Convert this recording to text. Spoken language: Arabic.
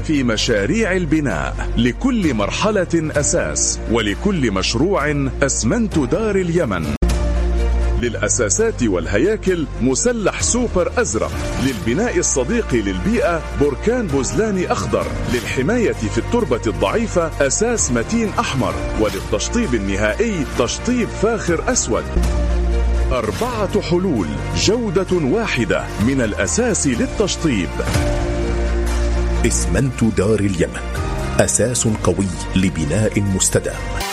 في مشاريع البناء. لكل مرحلة أساس، ولكل مشروع أسمنت دار اليمن. للأساسات والهياكل مسلح سوبر أزرق. للبناء الصديق للبيئة بركان بوزلاني أخضر. للحماية في التربة الضعيفة أساس متين أحمر. وللتشطيب النهائي تشطيب فاخر أسود. 4 حلول، جودة واحدة من الأساس للتشطيب. اسمنت دار اليمن، أساس قوي لبناء مستدام.